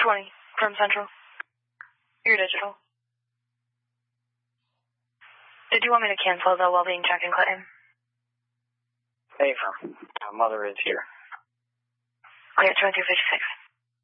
220 from Central. Your digital. Did you want me to cancel the well-being check-in claim? Hey, my mother is here. Okay, 2256.